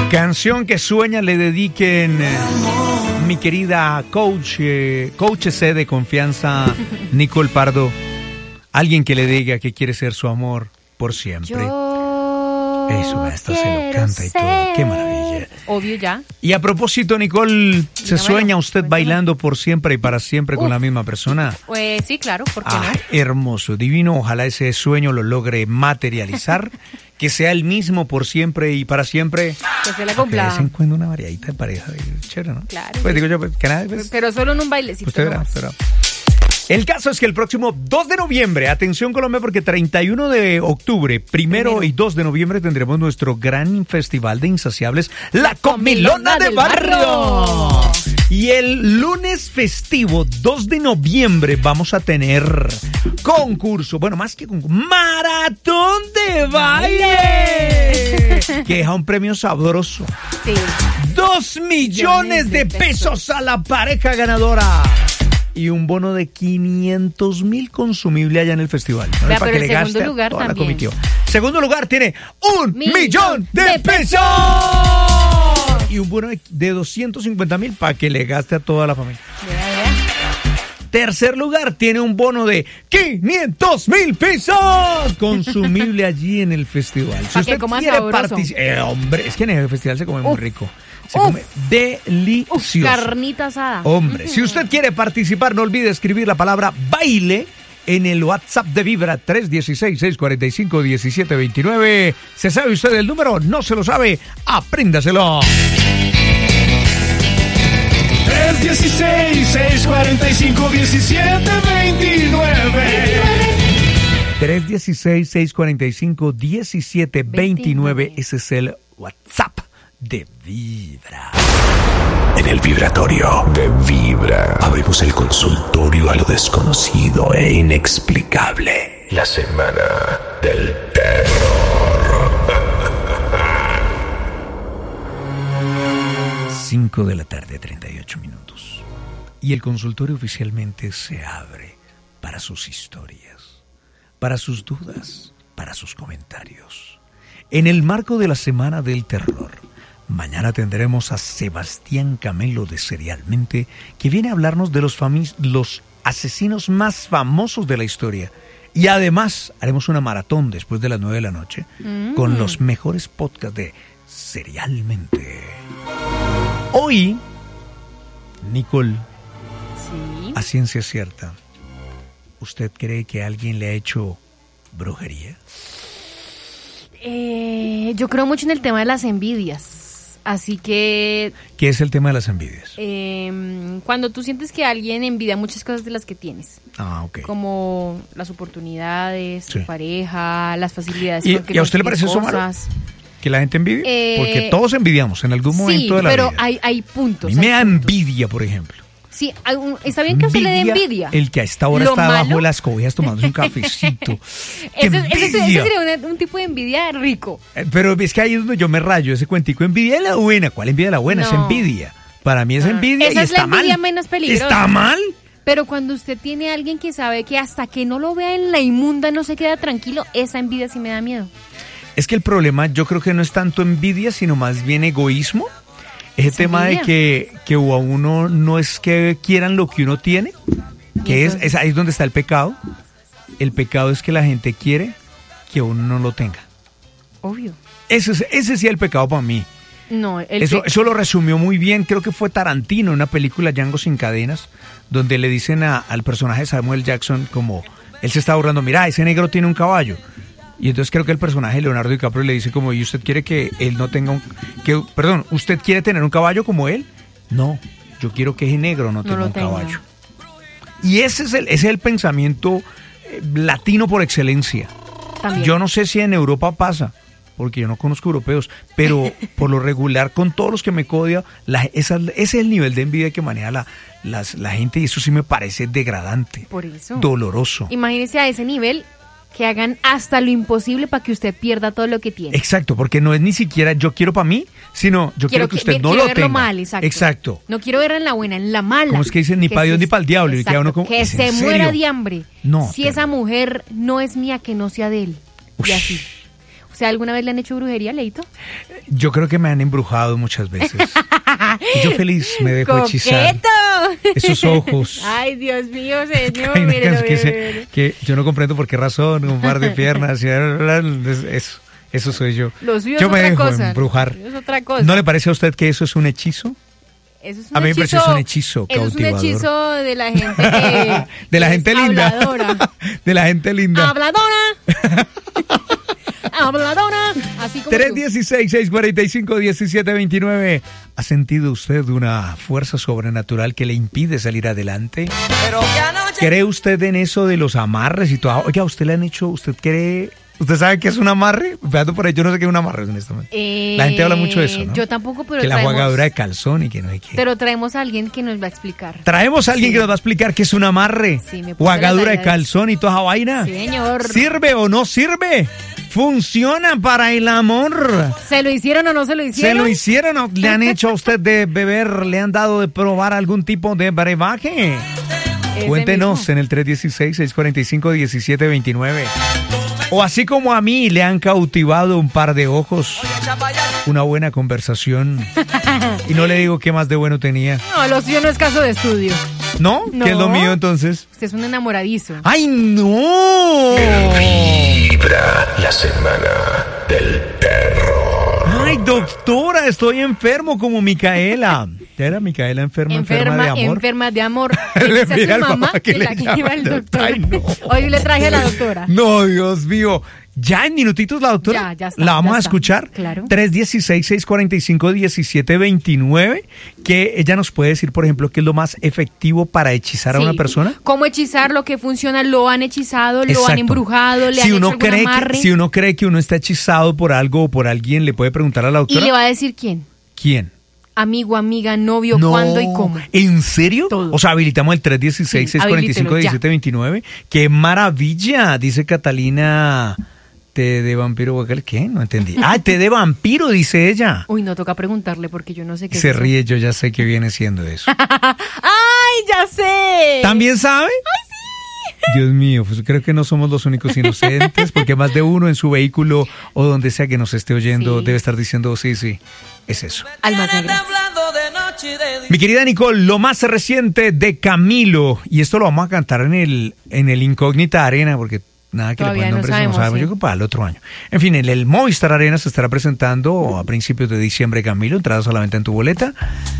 Canción que sueña le dediquen mi querida coach C de confianza, Nicole Pardo. Alguien que le diga que quiere ser su amor por siempre. Eso, hasta se lo canta y todo. Qué maravilla. Obvio ya. Y a propósito, Nicole, ¿se sueña usted bailando por siempre y para siempre con la misma persona? Pues sí, claro, ¿por qué no? Hermoso, divino. Ojalá ese sueño lo logre materializar. Que sea el mismo por siempre y para siempre. Que se le cumpla. De vez en cuando una variadita de pareja. Chévere, ¿no? Claro. Pues digo yo, que nada. Pues, pero solo en un bailecito. Usted verá, pero... El caso es que el próximo 2 de noviembre, atención Colombia, porque 31 de octubre, 1 y 2 de noviembre tendremos nuestro gran festival de insaciables, La Comilona de Barrio. Y el lunes festivo, 2 de noviembre, vamos a tener concurso, bueno, más que concurso, maratón de baile, que deja un premio sabroso. Sí. 2 millones de pesos a la pareja ganadora. Y un bono de 500,000 consumible allá en el festival. ¿No? Vea, para pero que el le segundo gaste lugar toda también. La comitiva. Segundo lugar tiene 1 millón de pesos. Y un bono de 250,000 para que le gaste a toda la familia. Vea. Tercer lugar tiene un bono de 500,000 pesos consumible allí en el festival. Si usted quiere participar, hombre, es que en el festival se come muy rico. Se come delicioso. Carnita asada. Hombre, si usted quiere participar, no olvide escribir la palabra baile en el WhatsApp de Vibra 316-645-1729. ¿Se sabe usted el número? ¿No se lo sabe? Apréndaselo. 316-645-1729. 316-645-1729. Ese es el WhatsApp de Vibra. En el vibratorio de Vibra abrimos el consultorio a lo desconocido e inexplicable. La semana del terror. 5 de la tarde, 38 minutos. Y el consultorio oficialmente se abre para sus historias, para sus dudas, para sus comentarios. En el marco de la semana del terror, mañana tendremos a Sebastián Camelo de Serialmente, que viene a hablarnos de los asesinos más famosos de la historia. Y además haremos una maratón después de las 9 de la noche con los mejores podcasts de Serialmente. Hoy, Nicole, Sí. a ciencia cierta, ¿usted cree que alguien le ha hecho brujería? Yo creo mucho en el tema de las envidias. Así que... ¿Qué es el tema de las envidias? Cuando tú sientes que alguien envidia muchas cosas de las que tienes. Ah, ok. Como las oportunidades, Sí. tu pareja, las facilidades. ¿Y con que a usted le consigues parece eso malo? cosas. ¿Que la gente envidie? Porque todos envidiamos en algún momento de la vida. Sí, pero hay puntos. A mí me da hay puntos. envidia, por ejemplo. Sí, está bien que a usted le dé envidia. El que a esta hora Lo está malo- bajo de las cobijas tomándose un cafecito. ¡Qué Ese envidia! sería un tipo de envidia rico. Pero es que ahí es donde yo me rayo, ese cuentico. Envidia de la buena. ¿Cuál envidia de la buena? Es No. envidia. Para mí es envidia Esa y es la está mal. envidia menos peligrosa. ¿Está mal? Pero cuando usted tiene a alguien que sabe que hasta que no lo vea en la inmunda no se queda tranquilo, esa envidia sí me da miedo. Es que el problema yo creo que no es tanto envidia, sino más bien egoísmo. Ese tema de envidia. que a uno no es que quieran lo que uno tiene, que es ahí es donde está el pecado. El pecado es que la gente quiere que uno no lo tenga. Obvio. Ese sí es el pecado para mí. No, Eso lo resumió muy bien, creo que fue Tarantino en una película Django sin cadenas, donde le dicen al personaje Samuel Jackson como, él se está burlando, mira, ese negro tiene un caballo. Y entonces creo que el personaje Leonardo DiCaprio le dice como, ¿y usted quiere que él no tenga ¿usted quiere tener un caballo como él? No, yo quiero que ese negro no tenga un caballo. Y ese es el pensamiento latino por excelencia. También. Yo no sé si en Europa pasa, porque yo no conozco europeos, pero por lo regular con todos los que me codea, ese es el nivel de envidia que maneja la gente y eso sí me parece degradante, Por eso. doloroso. Imagínese a ese nivel que hagan hasta lo imposible para que usted pierda todo lo que tiene. Exacto, porque no es ni siquiera yo quiero para mí, sino yo quiero que usted no quiero lo verlo tenga. mal, exacto. Exacto. No quiero verla en la buena, en la mala. Como es que dicen, ni para Dios ni para el diablo. Y Exacto, queda uno como, que ¿es en se serio? muera de hambre. No, Si pero- esa mujer no es mía, que no sea de él. Y así. ¿Usted alguna vez le han hecho brujería, Leito? Yo creo que me han embrujado muchas veces. Y yo feliz me dejo hechizar. Esos ojos. Ay, Dios mío, señor. Hay una Mírelo, canción mírelo. que yo no comprendo por qué razón, un par de piernas. Eso soy yo. Lo suyo Yo es me otra dejo cosa. embrujar. Lo suyo es otra cosa. ¿No le parece a usted que eso es un hechizo? Eso es un A mí me hechizo, parece que es un hechizo eso es un cautivador. hechizo de la gente que De la es gente linda. habladora. De la gente linda. Habladora. Habladora. Así como tú. 316-645-1729. ¿Ha sentido usted una fuerza sobrenatural que le impide salir adelante? ¿Cree usted en eso de los amarres y todo? Oiga, ¿usted le han hecho, usted cree, usted sabe qué es un amarre? Veando por ahí, yo no sé qué es un amarre, honestamente. La gente habla mucho de eso, ¿no? Yo tampoco, pero que la traemos, jugadura de calzón y que no hay que... Pero traemos a alguien que nos va a explicar. Traemos a alguien Sí. que nos va a explicar qué es un amarre, Sí, me puse jugadura la de tarea de calzón y toda esa vaina. Sí, señor. ¿Sirve o no sirve? ¿Funciona para el amor? ¿Se lo hicieron o no se lo hicieron? ¿Se lo hicieron o le han hecho a usted de beber, le han dado de probar algún tipo de brebaje? Ese Cuéntenos mismo. en el 316-645-1729. O así como a mí le han cautivado un par de ojos, una buena conversación. Y no le digo qué más de bueno tenía. No, lo suyo no es caso de estudio. ¿No? No. ¿Qué es lo mío entonces? Usted es un enamoradizo. ¡Ay, no! Vibra, la semana del terror. ¡Ay, doctora! Estoy enfermo como Micaela. ¿Era Micaela enferma de amor? Enferma de amor. Le Esa es mira su al mamá papá que que le la que llama lleva el al doctor. doctor. Ay, no. Hoy le traje a la doctora. No, Dios mío. ¿Ya en minutitos la doctora? Ya está, ¿La vamos ya a está. escuchar? Claro. 316-645-1729. Que ella nos puede decir, por ejemplo, qué es lo más efectivo para hechizar a Sí. una persona. ¿Cómo hechizar? Lo que funciona, lo han hechizado, lo han Exacto. embrujado, le si han uno hecho algún cree amarre. si uno cree que uno está hechizado por algo o por alguien, le puede preguntar a la Y doctora. le va a decir quién. ¿Quién? Amigo, amiga, novio, No. cuándo y cómo. ¿En serio? Todo. O sea, habilitamos el Sí, 316-645-1729. ¡Qué maravilla! Dice Catalina. ¿Té de vampiro? ¿Qué? No entendí. ¡Ah, té de vampiro! Dice ella. Uy, no toca preguntarle porque yo no sé qué Se es eso. ríe, yo ya sé que viene siendo eso. ¡Ay, ya sé! ¿También sabe? ¡Ay, sí! Dios mío, pues creo que no somos los únicos inocentes, porque más de uno en su vehículo o donde sea que nos esté oyendo Sí. debe estar diciendo, sí, es eso. Almas negras. Mi querida Nicole, lo más reciente de Camilo, y esto lo vamos a cantar en el Incógnita Arena, porque nada que Todavía le no pongan nombres, no sabemos, sabemos, sí. yo creo que para el otro año. En fin, en el Movistar Arena se estará presentando a principios de diciembre Camilo, entradas a la venta en tu boleta.